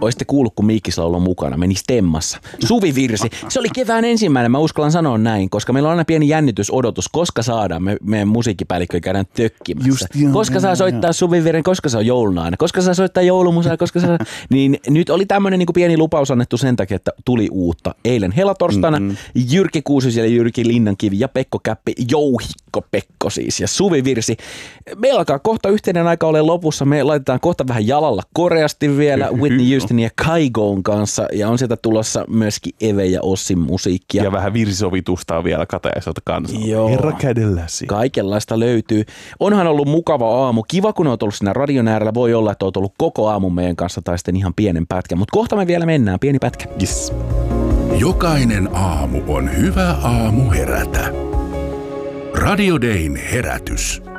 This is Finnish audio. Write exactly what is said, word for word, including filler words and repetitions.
olisitte kuullut, kun Miikkislaulu on mukana, meni stemmassa. Suvivirsi. Se oli kevään ensimmäinen, mä uskallan sanoa näin, koska meillä on aina pieni jännitysodotus, koska saadaan me, meidän musiikkipäällikkö käydään tökkimässä. Just, joo, koska saa soittaa suvivirren, koska se on jouluna aina, koska saa soittaa joulumusaa, koska saa... Niin nyt oli tämmöinen niin kuin pieni lupaus annettu sen takia, että tuli uutta. Eilen helatorstaina mm-hmm. Jyrki Kuusiselle, Jyrki Linnankivi ja Pekko Käppi, Jouhikko Pekko siis ja suvivirsi. Meillä alkaa kohta yhteinen aika ole lopussa. Me laitetaan kohta vähän jalalla koreasti vielä Whitney Houstonin ja Kaigoon kanssa ja on sieltä tulossa myöskin Eve ja Ossin musiikkia. Ja vähän virsisovitusta on vielä Katajaiselta kanssa. Herra kädelläsi. Kaikenlaista löytyy. Onhan ollut mukava aamu. Kiva, kun olet ollut siinä radion äärellä. Voi olla, että olet ollut koko aamun meidän kanssa tai sitten ihan pienen pätkän. Mutta kohta me vielä mennään. Pieni pätkä. Yes. Jokainen aamu on hyvä aamu herätä. Radio Dayn herätys.